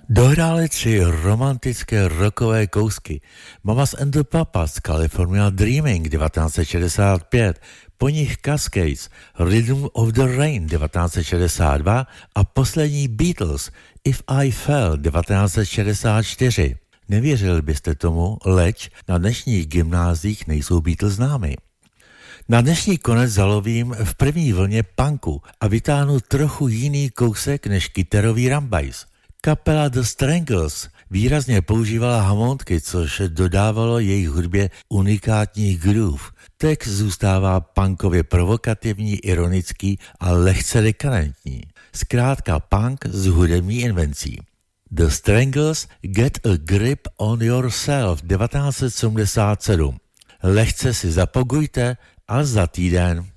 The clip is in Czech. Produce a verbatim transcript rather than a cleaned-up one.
Dohráli tři romantické rockové kousky. Mamas and the Papas, California Dreaming devatenáct set šedesát pět, po nich Cascades, Rhythm of the Rain devatenáct set šedesát dva a poslední Beatles, If I Fell devatenáct set šedesát čtyři. Nevěřili byste tomu, leč na dnešních gymnázích nejsou Beatles známy. Na dnešní konec zalovím v první vlně punku a vytáhnu trochu jiný kousek než kytarový rambajs. Kapela The Strangles výrazně používala hamontky, což dodávalo jejich hudbě unikátní groove. Text zůstává punkově provokativní, ironický a lehce dekadentní. Zkrátka punk s hudební invencí. The Strangles, Get a Grip on Yourself devatenáct set sedmdesát sedm. Lehce si zapogujte a za týden.